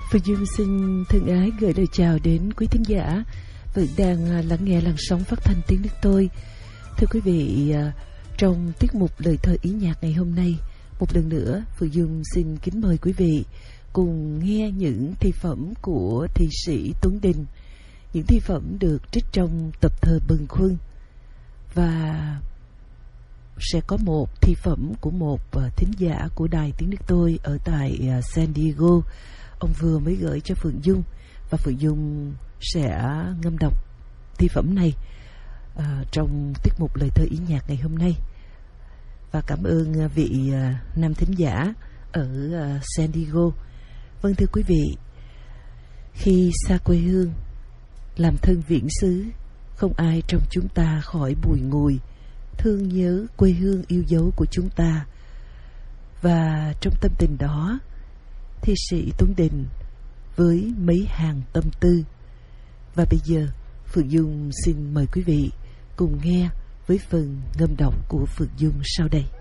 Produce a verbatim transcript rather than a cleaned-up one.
Phương Dung xin thân ái gửi lời chào đến quý thính giả vẫn đang lắng nghe làn sóng phát thanh tiếng nước tôi. Thưa quý vị, trong tiết mục lời thơ ý nhạc ngày hôm nay, một lần nữa Phương Dung xin kính mời quý vị cùng nghe những thi phẩm của thi sĩ Tuấn Đình. Những thi phẩm được trích trong tập thơ Bâng Khuâng, và sẽ có một thi phẩm của một thính giả của đài tiếng nước tôi ở tại San Diego. Ông vừa mới gửi cho Phượng Dung, và Phượng Dung sẽ ngâm đọc thi phẩm này à, trong tiết mục lời thơ ý nhạc ngày hôm nay. Và cảm ơn vị à, nam thính giả ở à, San Diego. Vâng, thưa quý vị, khi xa quê hương làm thân viễn xứ, không ai trong chúng ta khỏi bùi ngùi thương nhớ quê hương yêu dấu của chúng ta. Và trong tâm tình đó, thi sĩ Tuấn Đình với mấy hàng tâm tư. Và bây giờ Phượng Dung xin mời quý vị cùng nghe với phần ngâm đọc của Phượng Dung sau đây.